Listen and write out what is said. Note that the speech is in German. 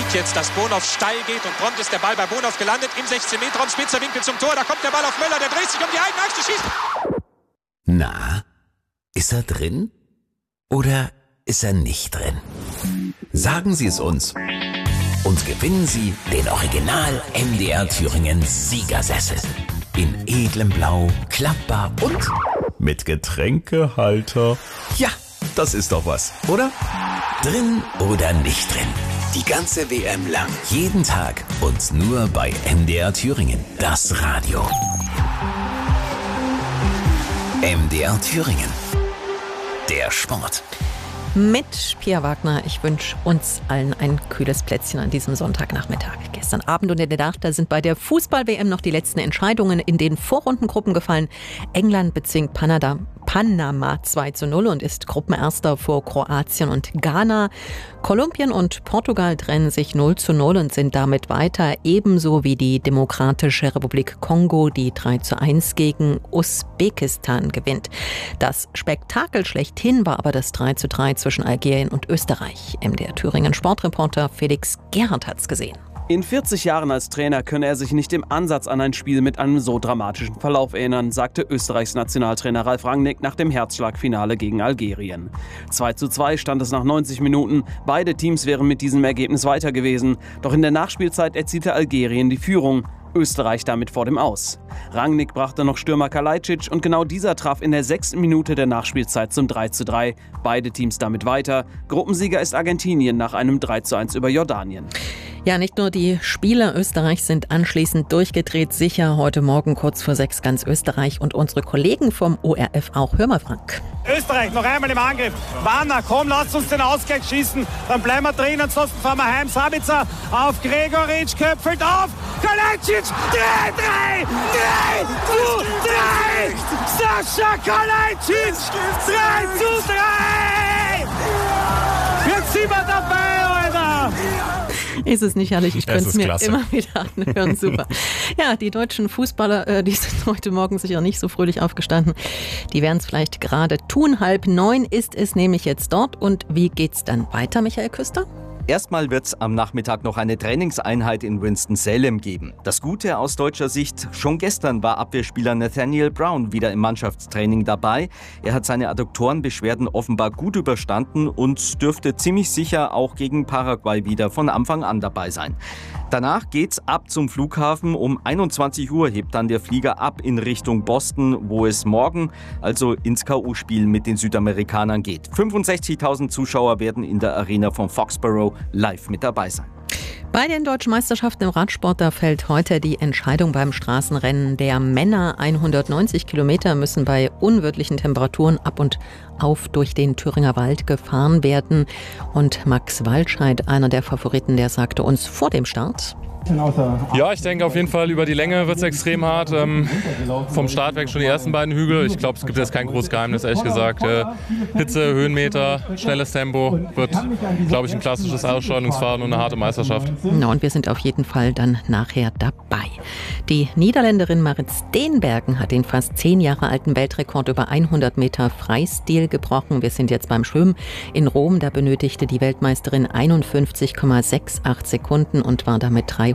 sieht jetzt, dass Bonhoff steil geht und prompt ist der Ball bei Bonhoff gelandet. Im 16-Meter-Raum, spitzer Winkel zum Tor. Da kommt der Ball auf Möller, der dreht sich um die eigene Achse, schießt. Na, ist er drin? Oder ist er nicht drin? Sagen Sie es uns. Und gewinnen Sie den Original MDR Thüringen Siegersessel. In edlem Blau, klappbar und mit Getränkehalter. Ja, das ist doch was, oder? Drin oder nicht drin? Die ganze WM lang. Jeden Tag und nur bei MDR Thüringen. Das Radio. MDR Thüringen. Der Sport. Mit Pia Wagner. Ich wünsche uns allen ein kühles Plätzchen an diesem Sonntagnachmittag. Gestern Abend und in der Nacht, da sind bei der Fußball-WM noch die letzten Entscheidungen in den Vorrundengruppen gefallen. England bezwingt Panama 2:0 und ist Gruppenerster vor Kroatien und Ghana. Kolumbien und Portugal trennen sich 0:0 und sind damit weiter, ebenso wie die Demokratische Republik Kongo, die 3:1 gegen Usbekistan gewinnt. Das Spektakel schlechthin war aber das 3:3 zwischen Algerien und Österreich. MDR Thüringen Sportreporter Felix Gerhardt hat's gesehen. In 40 Jahren als Trainer könne er sich nicht im Ansatz an ein Spiel mit einem so dramatischen Verlauf erinnern, sagte Österreichs Nationaltrainer Ralf Rangnick nach dem Herzschlagfinale gegen Algerien. 2:2 stand es nach 90 Minuten. Beide Teams wären mit diesem Ergebnis weiter gewesen. Doch in der Nachspielzeit erzielte Algerien die Führung. Österreich damit vor dem Aus. Rangnick brachte noch Stürmer Kalajdzic und genau dieser traf in der 6. Minute der Nachspielzeit zum 3:3. Beide Teams damit weiter. Gruppensieger ist Argentinien nach einem 3:1 über Jordanien. Ja, nicht nur die Spieler Österreichs sind anschließend durchgedreht. Sicher heute Morgen kurz vor 6 ganz Österreich und unsere Kollegen vom ORF auch. Hör mal, Frank. Österreich noch einmal im Angriff. Wanner, komm, lasst uns den Ausgleich schießen. Dann bleiben wir drin, ansonsten fahren wir heim. Sabitzer auf Gregoritsch, köpfelt auf. Kalajdzic, 3:3! Sascha Kalajdzic, 3:3! Jetzt sind wir dabei, Alter! Ist es nicht herrlich? Ich könnte es mir klasse. Immer wieder anhören. Super. Ja, die deutschen Fußballer, die sind heute Morgen sicher nicht so fröhlich aufgestanden. Die werden es vielleicht gerade tun. 8:30 ist es nämlich jetzt dort. Und wie geht's dann weiter, Michael Küster? Erstmal wird es am Nachmittag noch eine Trainingseinheit in Winston-Salem geben. Das Gute aus deutscher Sicht, schon gestern war Abwehrspieler Nathaniel Brown wieder im Mannschaftstraining dabei. Er hat seine Adduktorenbeschwerden offenbar gut überstanden und dürfte ziemlich sicher auch gegen Paraguay wieder von Anfang an dabei sein. Danach geht's ab zum Flughafen. Um 21 Uhr hebt dann der Flieger ab in Richtung Boston, wo es morgen also ins K.O.-Spiel mit den Südamerikanern geht. 65.000 Zuschauer werden in der Arena von Foxborough live mit dabei sein. Bei den Deutschen Meisterschaften im Radsport, da fällt heute die Entscheidung beim Straßenrennen der Männer. 190 Kilometer müssen bei unwirtlichen Temperaturen ab und auf durch den Thüringer Wald gefahren werden. Und Max Waldscheid, einer der Favoriten, der sagte uns vor dem Start: Ja, ich denke auf jeden Fall, über die Länge wird es extrem hart. Vom Start weg schon die ersten beiden Hügel. Ich glaube, es gibt jetzt kein großes Geheimnis, ehrlich gesagt. Hitze, Höhenmeter, schnelles Tempo. Wird, glaube ich, ein klassisches Ausscheidungsfahren und eine harte Meisterschaft. Na, und wir sind auf jeden Fall dann nachher dabei. Die Niederländerin Marit Steenbergen hat den fast 10 Jahre alten Weltrekord über 100 Meter Freistil gebrochen. Wir sind jetzt beim Schwimmen in Rom. Da benötigte die Weltmeisterin 51,68 Sekunden und war damit 300